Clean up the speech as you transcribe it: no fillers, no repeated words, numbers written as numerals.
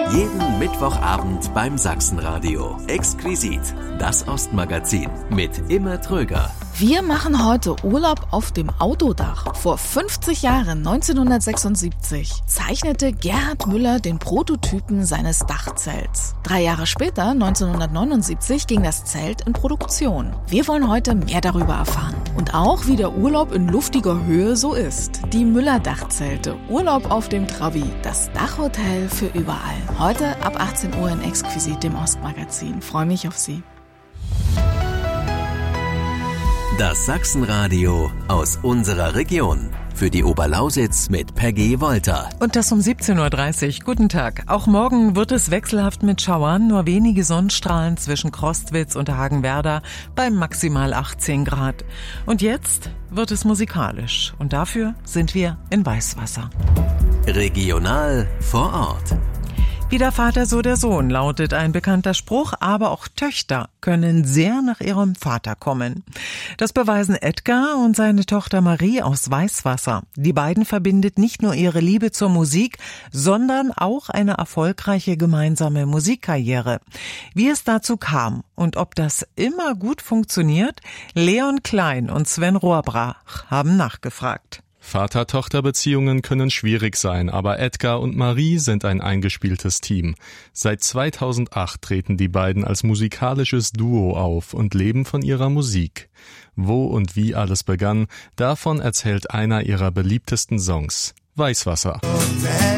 Jeden Mittwochabend beim Sachsenradio. Exquisit, das Ostmagazin mit Imme Tröger. Wir machen heute Urlaub auf dem Autodach. Vor 50 Jahren, 1976, zeichnete Gerhard Müller den Prototypen seines Dachzelts. 3 Jahre später, 1979, ging das Zelt in Produktion. Wir wollen heute mehr darüber erfahren. Und auch, wie der Urlaub in luftiger Höhe so ist. Die Müller-Dachzelte, Urlaub auf dem Trabi, das Dachhotel für überall. Heute ab 18 Uhr in Exquisit, dem Ostmagazin. Freue mich auf Sie. Das Sachsenradio aus unserer Region. Für die Oberlausitz mit Peggy Wolter. Und das um 17.30 Uhr. Guten Tag. Auch morgen wird es wechselhaft mit Schauern, nur wenige Sonnenstrahlen zwischen Crostwitz und Hagenwerder bei maximal 18 Grad. Und jetzt wird es musikalisch. Und dafür sind wir in Weißwasser. Regional vor Ort. Wie der Vater, so der Sohn, lautet ein bekannter Spruch, aber auch Töchter können sehr nach ihrem Vater kommen. Das beweisen Edgar und seine Tochter Marie aus Weißwasser. Die beiden verbindet nicht nur ihre Liebe zur Musik, sondern auch eine erfolgreiche gemeinsame Musikkarriere. Wie es dazu kam und ob das immer gut funktioniert, Leon Klein und Sven Rohrbrach haben nachgefragt. Vater-Tochter-Beziehungen können schwierig sein, aber Edgar und Marie sind ein eingespieltes Team. Seit 2008 treten die beiden als musikalisches Duo auf und leben von ihrer Musik. Wo und wie alles begann, davon erzählt einer ihrer beliebtesten Songs, Weißwasser. Und